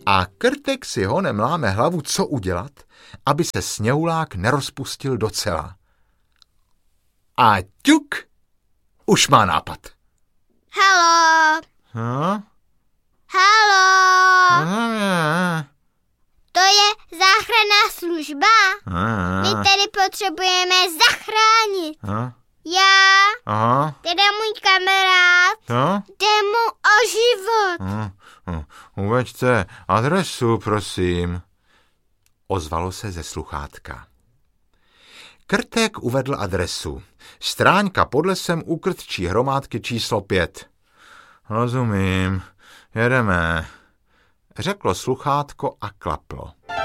A Krtek si honem láme hlavu, co udělat, aby se sněhulák nerozpustil docela. A ťuk, už má nápad. Haló! Haló! To je záchranná služba? My tady potřebujeme zachránit. Já, teda můj kamarád, jde mu o život. Uveďte adresu, prosím, ozvalo se ze sluchátka. Krtek uvedl adresu. Stráňka pod lesem u Krtčí hromádky číslo 5. Rozumím, jedeme, řeklo sluchátko a klaplo.